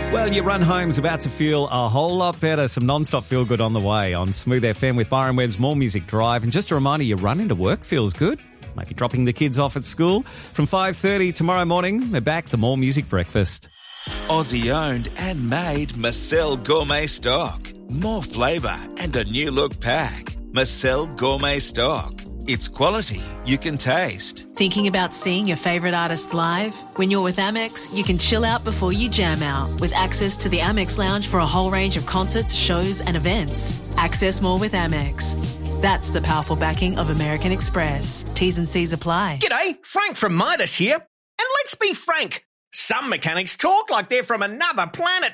Well, your run home's about to feel a whole lot better. Some non-stop feel-good on the way on Smooth FM with Byron Webb's More Music Drive. And just a reminder, your run into work feels good. Maybe dropping the kids off at school. From 5:30 tomorrow morning, we're back, the More Music Breakfast. Aussie-owned and made Marcel Gourmet Stock. More flavour and a new look pack. Marcel Gourmet Stock. It's quality you can taste. Thinking about seeing your favourite artists live? When you're with Amex, you can chill out before you jam out with access to the Amex Lounge for a whole range of concerts, shows and events. Access more with Amex. That's the powerful backing of American Express. T's and C's apply. G'day, Frank from Midas here. And let's be frank, some mechanics talk like they're from another planet.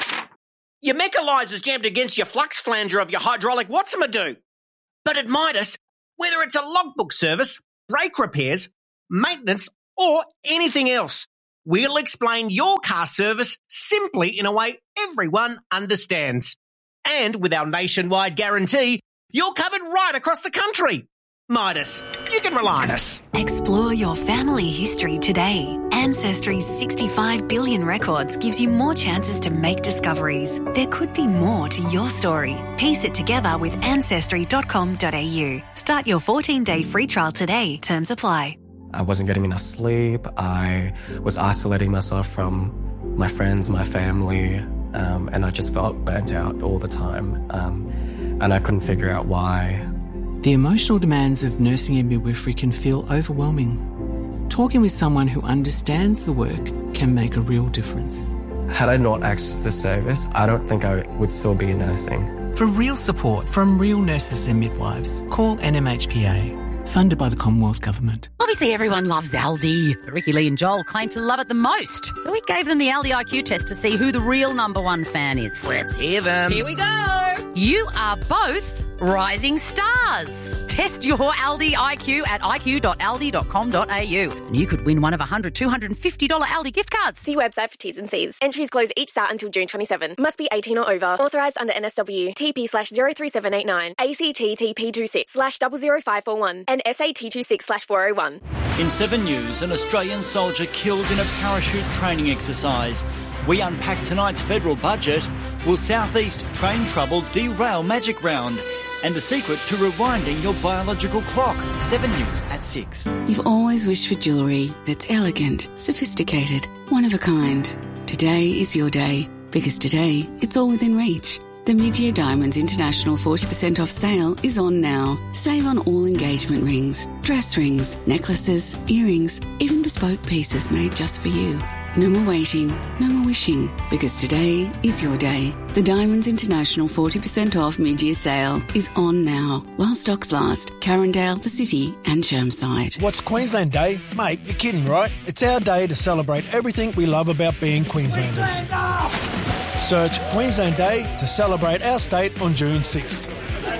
Your mechanizer's jammed against your flux flanger of your hydraulic what's-a-do. But at Midas, whether it's a logbook service, brake repairs, maintenance, or anything else, we'll explain your car service simply in a way everyone understands. And with our nationwide guarantee, you're covered right across the country. Midas, you can rely on us. Explore your family history today. Ancestry's 65 billion records gives you more chances to make discoveries. There could be more to your story. Piece it together with ancestry.com.au. Start your 14-day free trial today. Terms apply. I wasn't getting enough sleep. I was isolating myself from my friends, my family, and I just felt burnt out all the time. And I couldn't figure out why. The emotional demands of nursing and midwifery can feel overwhelming. Talking with someone who understands the work can make a real difference. Had I not accessed this service, I don't think I would still be nursing. For real support from real nurses and midwives, call NMHPA, funded by the Commonwealth Government. Obviously, everyone loves Aldi, but Ricky Lee and Joel claim to love it the most. So we gave them the Aldi IQ test to see who the real number one fan is. Let's hear them. Here we go. You are both rising stars. Test your Aldi IQ at iq.aldi.com.au. And you could win one of $100, $250 Aldi gift cards. See website for T's and C's. Entries close each start until June 27. Must be 18 or over. Authorised under NSW. TP/03789. ACT TP26/00541. And SAT 26/401. In 7 News, an Australian soldier killed in a parachute training exercise. We unpack tonight's federal budget. Will Southeast train trouble derail Magic Round? And the secret to rewinding your biological clock. 7 News at 6. You've always wished for jewellery that's elegant, sophisticated, one of a kind. Today is your day, because today it's all within reach. The Mid-Year Diamonds International 40% off sale is on now. Save on all engagement rings, dress rings, necklaces, earrings, even bespoke pieces made just for you. No more waiting, no more wishing, because today is your day. The Diamonds International 40% off mid-year sale is on now, while stocks last. Carindale, the City and Chermside. What's Queensland Day? Mate, you're kidding, right? It's our day to celebrate everything we love about being Queenslanders. Search Queensland Day to celebrate our state on June 6th.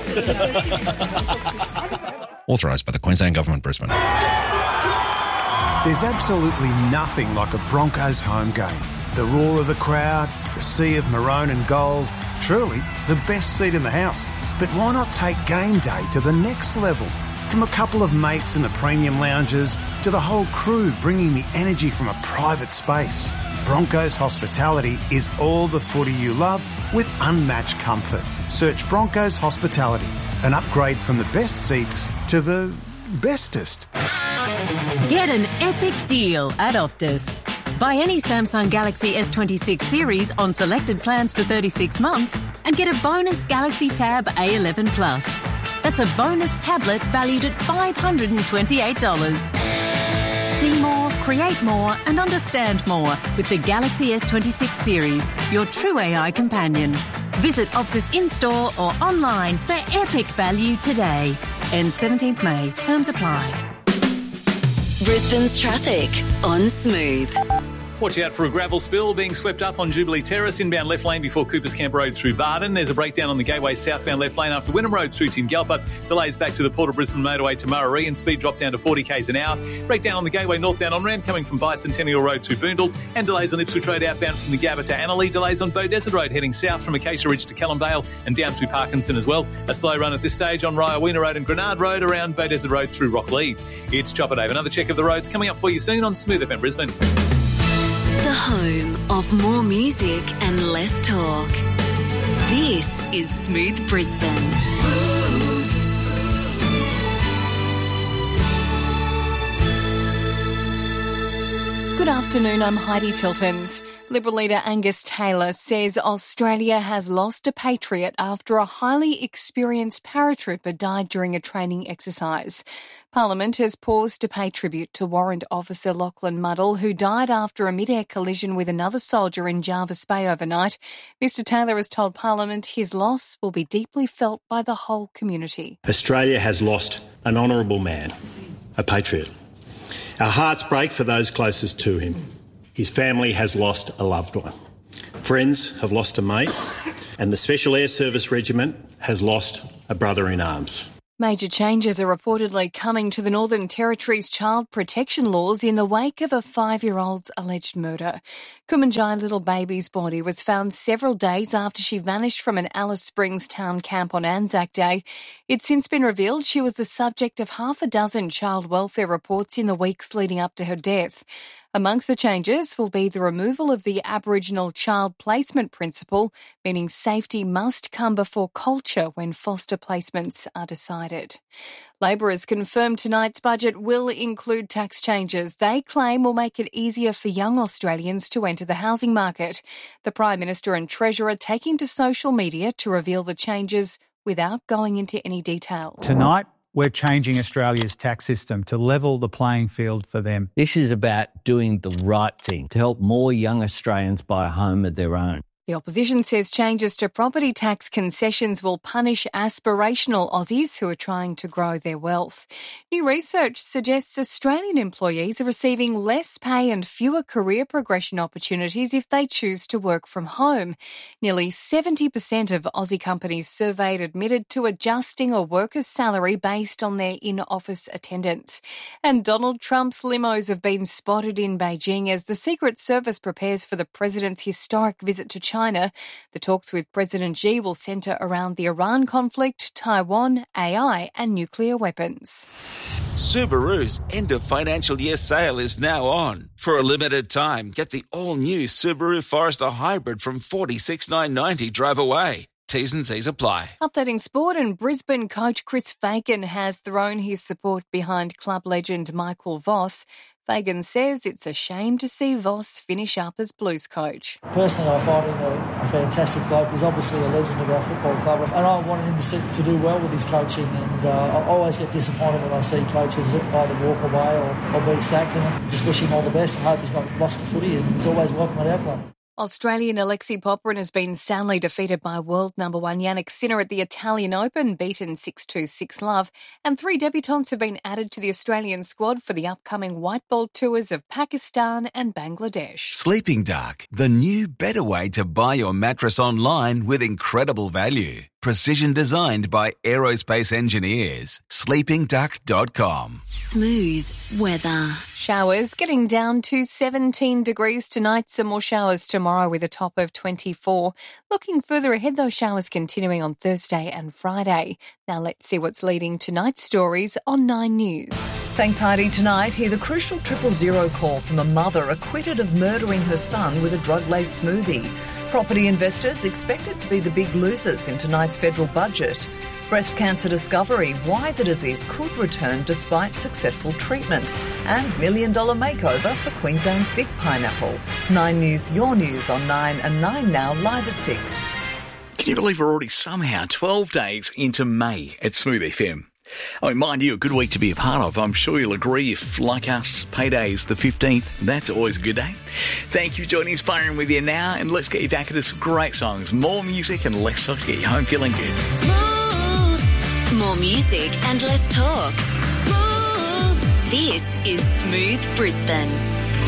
Authorised by the Queensland Government, Brisbane. There's absolutely nothing like a Broncos home game. The roar of the crowd, the sea of maroon and gold, truly the best seat in the house. But why not take game day to the next level? From a couple of mates in the premium lounges to the whole crew bringing the energy from a private space. Broncos Hospitality is all the footy you love with unmatched comfort. Search Broncos Hospitality, an upgrade from the best seats to the bestest. Get an epic deal at Optus. Buy any Samsung Galaxy S26 series on selected plans for 36 months and get a bonus Galaxy Tab A11 Plus. That's a bonus tablet valued at $528. See more, create more and understand more with the Galaxy S26 series, your true AI companion. Visit Optus in-store or online for epic value today. Ends 17th May. Terms apply. Brisbane's traffic on Smooth. Watch out for a gravel spill being swept up on Jubilee Terrace, inbound left lane before Coopers Camp Road through Barden. There's a breakdown on the Gateway southbound left lane after Wynnum Road through Tingalpa. Delays back to the Port of Brisbane motorway to Murray and speed drop down to 40 k's an hour. Breakdown on the Gateway northbound on-ramp coming from Bicentennial Road through Boondall, and delays on Ipswich Road outbound from the Gabba to Annerley. Delays on Beaudesert Road heading south from Acacia Ridge to Callumvale and down through Parkinson as well. A slow run at this stage on Ryaweena Road and Grenard Road around Beaudesert Road through Rocklea. It's Chopper Dave. Another check of the roads coming up for you soon on Smooth FM Brisbane. The home of more music and less talk. This is Smooth Brisbane. Good afternoon, I'm Heidi Tiltons. Liberal leader Angus Taylor says Australia has lost a patriot after a highly experienced paratrooper died during a training exercise. Parliament has paused to pay tribute to Warrant Officer Lachlan Muddle, who died after a mid-air collision with another soldier in Jervis Bay overnight. Mr Taylor has told Parliament his loss will be deeply felt by the whole community. Australia has lost an honourable man, a patriot. Our hearts break for those closest to him. His family has lost a loved one. Friends have lost a mate, and the Special Air Service Regiment has lost a brother in arms. Major changes are reportedly coming to the Northern Territory's child protection laws in the wake of a 5-year-old's alleged murder. Kumanjai Little Baby's body was found several days after she vanished from an Alice Springs town camp on Anzac Day. It's since been revealed she was the subject of half a dozen child welfare reports in the weeks leading up to her death. Amongst the changes will be the removal of the Aboriginal child placement principle, meaning safety must come before culture when foster placements are decided. Labor has confirmed tonight's budget will include tax changes they claim will make it easier for young Australians to enter the housing market. The Prime Minister and Treasurer taking to social media to reveal the changes without going into any detail. Tonight, we're changing Australia's tax system to level the playing field for them. This is about doing the right thing to help more young Australians buy a home of their own. The opposition says changes to property tax concessions will punish aspirational Aussies who are trying to grow their wealth. New research suggests Australian employees are receiving less pay and fewer career progression opportunities if they choose to work from home. Nearly 70% of Aussie companies surveyed admitted to adjusting a worker's salary based on their in-office attendance. And Donald Trump's limos have been spotted in Beijing as the Secret Service prepares for the president's historic visit to China. The talks with President Xi will centre around the Iran conflict, Taiwan, AI and nuclear weapons. Subaru's end of financial year sale is now on. For a limited time, get the all-new Subaru Forester Hybrid from $46,990 drive away. T's and C's apply. Updating sport, and Brisbane coach Chris Fagan has thrown his support behind club legend Michael Voss. Fagan says it's a shame to see Voss finish up as Blues coach. Personally, I find him a fantastic bloke. He's obviously a legend of our football club, and I wanted him to do well with his coaching, and I always get disappointed when I see coaches either walk away or be sacked, and I just wish him all the best and hope he's not lost to footy, and he's always welcome at our club. Australian Alexei Popyrin has been soundly defeated by world number one Yannick Sinner at the Italian Open, beaten 6-2, 6-love, and 3 debutants have been added to the Australian squad for the upcoming white ball tours of Pakistan and Bangladesh. Sleeping Dark, the new better way to buy your mattress online with incredible value. Precision designed by aerospace engineers. sleepingduck.com. Smooth weather. Showers getting down to 17 degrees tonight. Some more showers tomorrow with a top of 24. Looking further ahead, those showers continuing on Thursday and Friday. Now let's see what's leading tonight's stories on 9 News. Thanks, Heidi. Tonight, hear the crucial 000 call from a mother acquitted of murdering her son with a drug-laced smoothie. Property investors expected to be the big losers in tonight's federal budget. Breast cancer discovery, why the disease could return despite successful treatment. And $1 million makeover for Queensland's Big Pineapple. 9 News, your news on 9 and 9 now, live at 6. Can you believe we're already somehow 12 days into May at Smooth FM? I mean, mind you, a good week to be a part of. I'm sure you'll agree if, like us, payday is the 15th. That's always a good day. Thank you for joining Inspiring with you now, and let's get you back into some great songs. More music and less talk to get you home feeling good. Smooth. More music and less talk. Smooth. This is Smooth Brisbane.